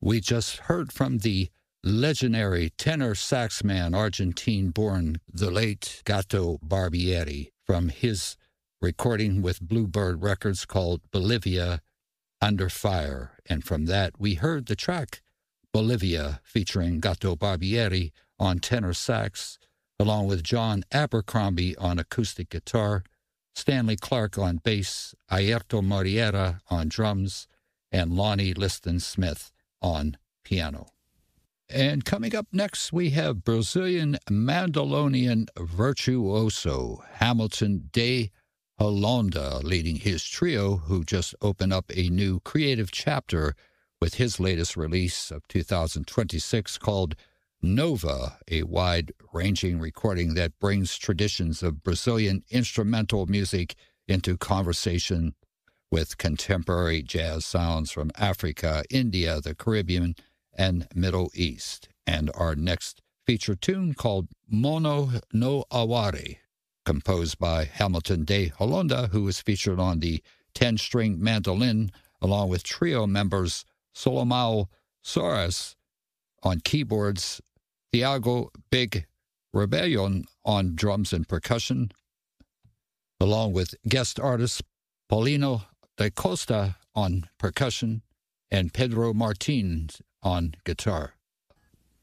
We just heard from the legendary tenor sax man, Argentine-born, the late Gato Barbieri, from his recording with Bluebird Records called Bolivia Under Fire. And from that, we heard the track Bolivia featuring Gato Barbieri on tenor sax, along with John Abercrombie on acoustic guitar, Stanley Clark on bass, Airto Moriera on drums, and Lonnie Liston Smith on piano. And coming up next, we have Brazilian mandolinian virtuoso Hamilton de Holanda leading his trio, who just opened up a new creative chapter with his latest release of 2026 called Nova, a wide-ranging recording that brings traditions of Brazilian instrumental music into conversation with contemporary jazz sounds from Africa, India, the Caribbean, and Middle East. And our next feature tune called Mono no Aware, composed by Hamilton de Holanda, who is featured on the 10-string mandolin, along with trio members Solomao Soares on keyboards, Thiago Big Rebellion on drums and percussion, along with guest artists Paulino da Costa on percussion and Pedro Martins on guitar.